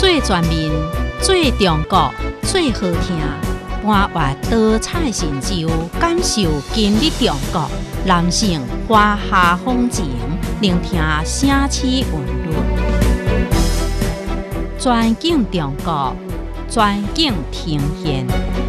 最全面、最中国、最好听，搬越多彩神州，感受今日中国。男性华夏风情，聆听城市韵律。全景中国，全景呈现。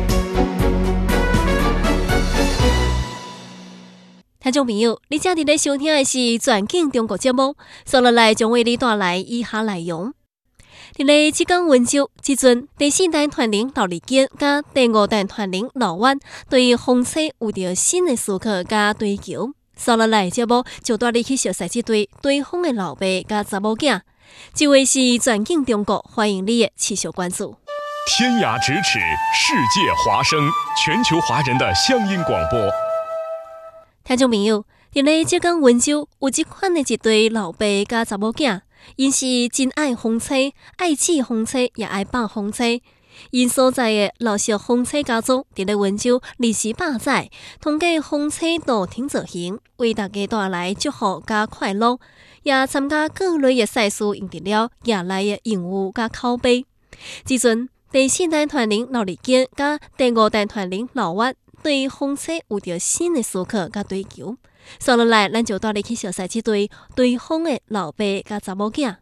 听众朋友，你正伫咧收听的是《全景中国》节目，接落来将为你带来以下内容。伫咧即天温州，即阵第4代团领刘立坚甲第5代团领刘婉对风车有着新的思考甲追求。接落来节目就带你去熟悉即对风的老爸甲查某囝。这位是《全景中国》，欢迎你的持续关注。 天涯咫尺，世界华声，全球华人的乡音广播。 听众朋友，伫咧即天温州有即款的一对老爸甲查某囝。因是真爱风车，爱骑风车，也爱放风车。因所在的老式风车家族，伫咧温州历史百载，通过风车道停造型，为大家带来祝福甲快乐，也参加各类的赛事，赢得了业内的荣誉甲口碑。即阵第4代团领刘立坚甲第5代团领刘婉对风车有着新的思考甲追求。接落来，咱就带你去熟悉这对风的老爸甲查某囝。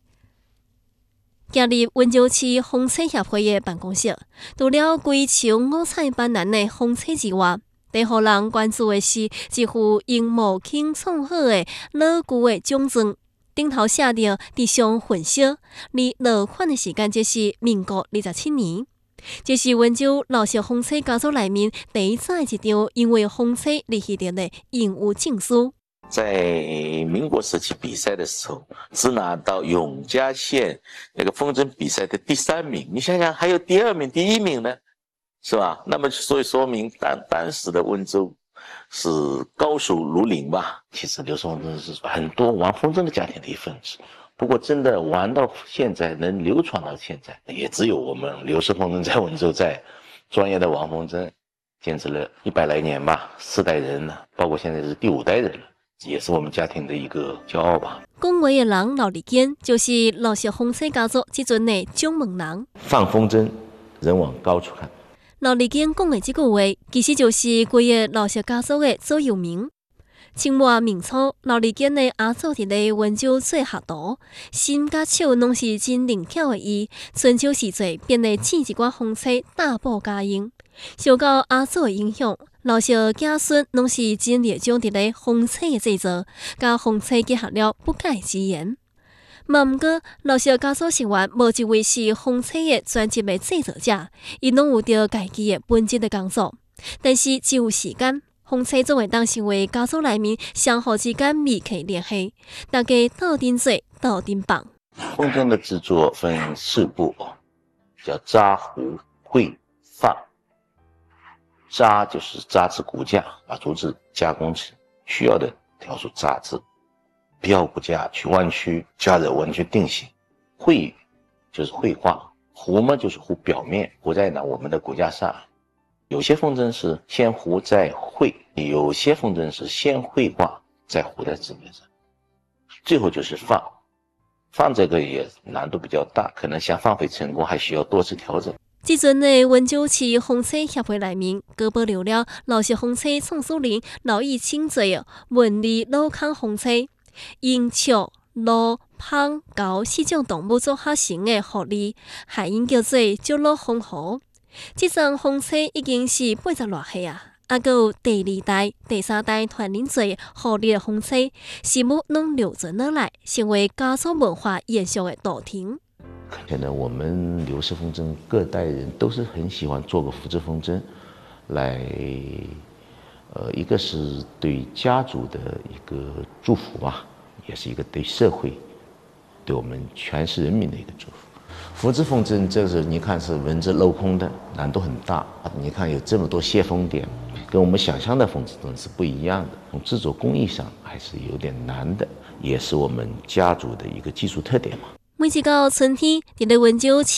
今日温州市风车协会的办公室，除了规球五彩斑斕的风车之外，最互人关注的是一副用木轻创好的老旧的奖状，顶头写着“地上混烧”，而落款的时间则是民国27年。这是温州老式风车家族内面第一载一张因为风车立起的荣誉证书。 在民国时期比赛的时候，只拿到永嘉县那个风筝比赛的第3名。你想想，还有第2名、第1名呢，是吧？那么所以说明当时的温州是高手如林吧。其实流水风筝是很多玩风筝的家庭的一份子。不过真的玩到现在，能流传到现在，也只有我们流式风筝在温州，在专业的玩风筝坚持了100来年吧，4代人了，包括现在是第5代人了，也是我们家庭的一个骄傲吧。 讲话的人刘立坚就是老式风车家族即阵的掌门人。 放风筝，人往高处看。 刘立坚讲的这句话，其实就是规个老式家族的座右铭。清末明初，刘立坚的阿祖伫咧温州做学徒，心甲手拢是真灵巧的伊。春秋时节便会试一寡风车大报家用。受到阿祖的影响，老式子孙拢是真热衷伫咧风车的制作，甲风车结合了不解之缘。嘛毋过，老式家族成员无一位是风车的专职的制作者，伊拢有着家己的本职的工作。但是只有时间，风车总会当成为家族内面相互之间密切联系，大家斗阵做，斗阵放。 风筝的制作分4步，叫扎、糊、绘、放。扎就是扎制骨架，把竹子加工成需要的条数扎制，标骨架去弯曲，加热温去定型。绘就是绘画，糊嘛就是糊表面，糊在我们的骨架上。有些风筝是先糊再绘，有些风筝是先绘画再糊在纸面上。最后就是放，放这个也难度比较大，可能想放飞成功还需要多次调整。 即阵的温州市风车协会内面，搁保留了老式风车创始人刘义清做的文理镂空风车，用树、鹿、蜂、猴4种动物组合成的狐狸，谐音叫做“祝鹿风狐”。这张风车已经是80多岁啊，还佫有第2代、第3代团领做的狐狸的风车，事物拢留存下来，成为家族文化延续的道庭。 可能我们流式风筝各代人都是很喜欢做个复制风筝，来，一个是对家族的一个祝福吧，也是一个对社会、对我们全市人民的一个祝福。复制风筝这个是你看是文字镂空的，难度很大。你看有这么多泄风点，跟我们想象的风筝是不一样的。从制作工艺上还是有点难的，也是我们家族的一个技术特点嘛。 每一到春天，伫咧温州